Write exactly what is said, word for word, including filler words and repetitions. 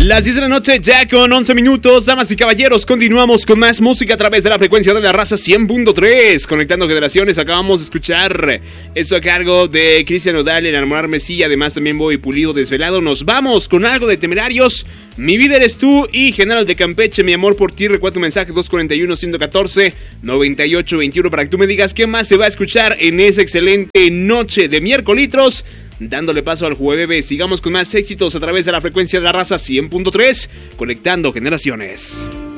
Las diez de la noche ya con once minutos, damas y caballeros, continuamos con más música a través de la frecuencia de la raza cien punto tres, conectando generaciones. Acabamos de escuchar esto a cargo de Cristian Nodal, Enamorarme sí, además también Voy Pulido, Desvelado. Nos vamos con algo de Temerarios, Mi vida eres tú y General de Campeche, Mi amor por ti. Recuerda tu mensaje dos cuatro uno, uno uno cuatro, nueve ocho dos uno para que tú me digas qué más se va a escuchar en esa excelente noche de miércoles. Dándole paso al jueves, sigamos con más éxitos a través de la frecuencia de la raza cien punto tres, conectando generaciones.